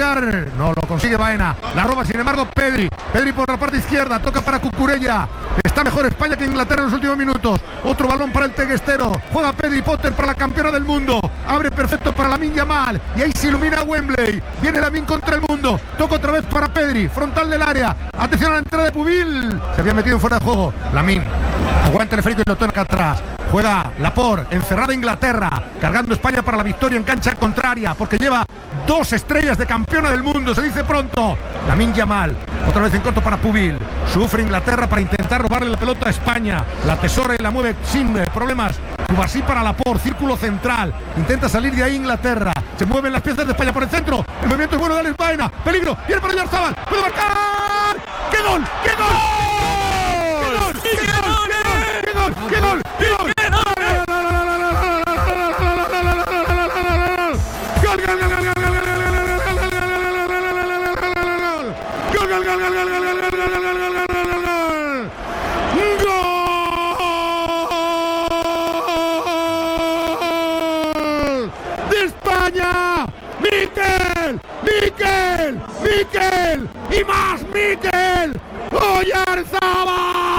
pillar. No lo consigue Baena. La roba sin embargo Pedri. Pedri por la parte izquierda. Toca para Cucurella. Está mejor España que Inglaterra en los últimos minutos. Otro balón para el teguestero. Juega Pedri Potter para la campeona del mundo. Abre perfecto para Lamine Yamal. Y ahí se ilumina Wembley. Viene Lamine contra el mundo. Toca otra vez para Pedri. Frontal del área. Atención a la entrada de Pubil. Se había metido fuera de juego. Lamine. Aguanta el teleférico y lo toca atrás. Juega Laporte, encerrada Inglaterra, cargando España para la victoria en cancha contraria, porque lleva 2 estrellas de campeona del mundo, se dice pronto. Lamine Yamal, otra vez en corto para Pubil. Sufre Inglaterra para intentar robarle la pelota a España. La atesora y la mueve sin problemas. Cubarsí para Laporte, círculo central. Intenta salir de ahí Inglaterra. Se mueven las piezas de España por el centro. El movimiento es bueno de Alex Baena. Peligro, viene para Oyarzabal. ¡Puede marcar! ¡Qué gol! ¡Qué gol! ¡Qué gol! ¡Qué gol! ¡Qué gol! ¡Qué gol! ¡Qué gol! ¡Miquel! ¡Y más Miquel! ¡Oyarzabal!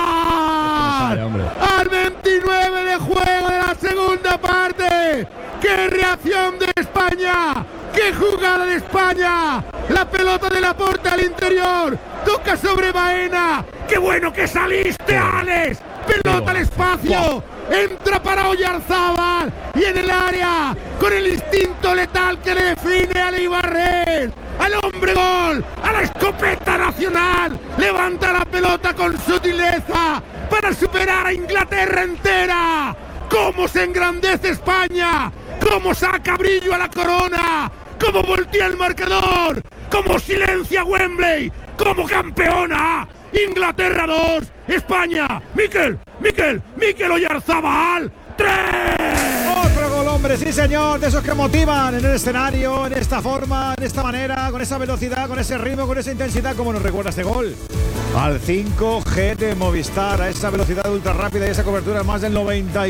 Al 29 de juego de la segunda parte. ¡Qué reacción de España! ¡Qué jugada de España! La pelota de Laporte al interior. Toca sobre Baena. ¡Qué bueno que saliste, Alex! Pelota al espacio. Entra para Oyarzabal. Y en el área, con el instinto letal que le define a Ibarres. Al hombre gol, a la escopeta nacional, levanta la pelota con sutileza para superar a Inglaterra entera. ¡Cómo se engrandece España! ¡Cómo saca brillo a la corona! ¡Cómo voltea el marcador! ¡Cómo silencia Wembley! ¡Cómo campeona! Inglaterra 2, España, Miquel Oyarzabal 3. Otro gol, hombre, sí señor, de esos que motivan en el escenario, en esta forma, en esta manera, con esa velocidad, con ese ritmo, con esa intensidad. ¿Cómo nos recuerda este gol? Al 5G de Movistar, a esa velocidad ultra rápida y esa cobertura más del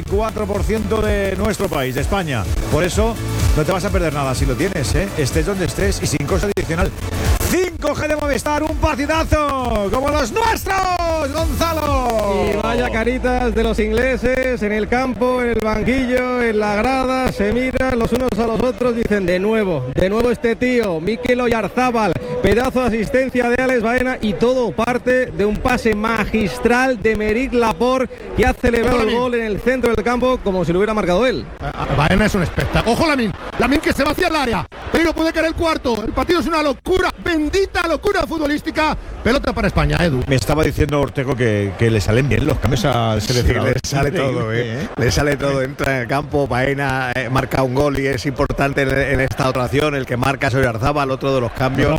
94% de nuestro país, de España. Por eso no te vas a perder nada si lo tienes, estés donde estés y sin coste adicional. 5G de Movistar, un partidazo como los nuestros, Gonzalo. Y vaya caritas de los ingleses en el campo, en el banquillo, en la grada, se miran los unos a los otros, dicen de nuevo este tío, Miquel Oyarzabal, pedazo de asistencia de Alex Baena y todo parte de un pase magistral de Aymeric Laporte que ha celebrado el gol en el centro del campo como si lo hubiera marcado él. Baena es un espectáculo. Ojo Lamine que se va hacia el área, pero puede caer el cuarto. El partido es una locura, bendita locura futbolística. Pelota para España, Edu. Me estaba diciendo Ortego que le salen bien los cambios al seleccionador. Le sale todo, le sale todo. Entra en el campo, Baena marca un gol y es importante en esta otra acción. El que marca es Oyarzabal, otro de los cambios.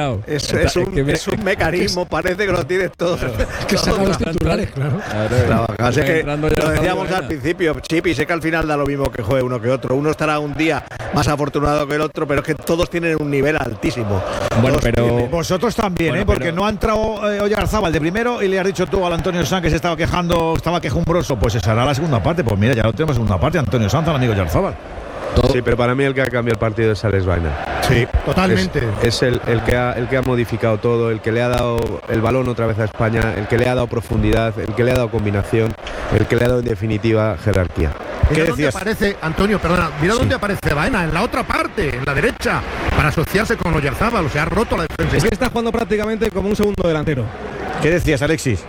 Es un mecanismo, parece que lo tienes todo. Es que saca los titulares, claro. Así que lo decíamos al principio, Chipi, sé que al final da lo mismo que juegue uno que otro. Uno estará un día más afortunado que el otro, pero es que todos tienen un nivel altísimo. Bueno, pero vosotros también, porque no ha entrado Oyarzabal de primero y le has dicho tú al Antonio Sanz que se estaba quejando, estaba quejumbroso. Pues esa será la segunda parte. Pues mira, ya lo tenemos en segunda parte, Antonio Sanz, al amigo Oyarzabal. Sí, pero para mí el que ha cambiado el partido es Alex Baena. Sí, totalmente. Es el que ha modificado todo, el que le ha dado el balón otra vez a España, el que le ha dado profundidad, el que le ha dado combinación, el que le ha dado en definitiva jerarquía. Mira dónde aparece, Antonio, perdona, mira dónde aparece Baena, en la otra parte, en la derecha, para asociarse con Oyarzabal, o sea, ha roto la defensa. Es que está jugando prácticamente como un segundo delantero. ¿Qué decías, Alexis?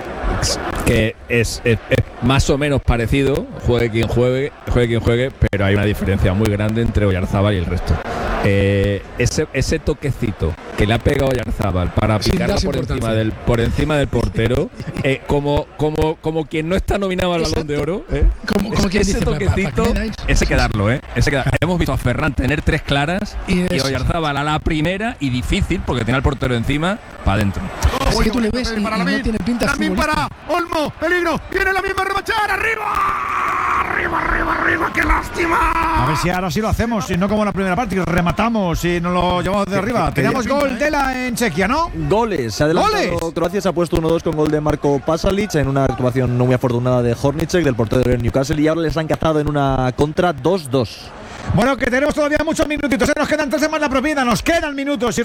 Que es más o menos parecido, juegue quien juegue, pero hay una diferencia muy grande entre Oyarzabal y el resto. Ese toquecito que le ha pegado Oyarzabal para picarla por encima del portero, como quien no está nominado al Balón de Oro, ese toquecito, ese que darlo, hemos visto a Ferran tener 3 claras y Oyarzabal a la primera y difícil porque tiene al portero encima para adentro. Es que tú le ves y no tiene pinta Lamine para Olmo, peligro, viene la misma remachar, arriba, qué lástima. A ver si ahora sí lo hacemos, y no como en la primera parte, que rematamos y nos lo llevamos de arriba. Teníamos gol Dela en Chequia, ¿no? Goles, se ha adelantado Croacia, se ha puesto 1-2 con gol de Marko Pasalic en una actuación no muy afortunada de Hornicek, del portero del Newcastle, y ahora les han cazado en una contra 2-2. Bueno, que tenemos todavía muchos minutitos, nos queda entonces más la propiedad, nos quedan minutos.